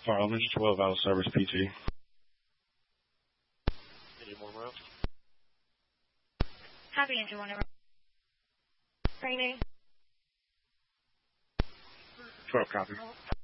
Farland, 12 out of service PT. Any more rounds? Happy engine 1 training. 12 copy.